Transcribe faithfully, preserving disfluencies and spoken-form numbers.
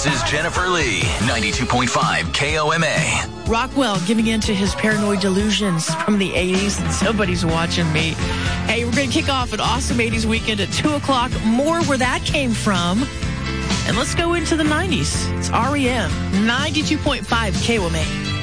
is Jennifer Lee, ninety-two point five K O M A. Rockwell giving in to his paranoid delusions from the eighties, and somebody's watching me. Hey, we're going to kick off an awesome eighties weekend at two o'clock. More where that came from. And let's go into the nineties. It's R E M, ninety-two point five K O M A.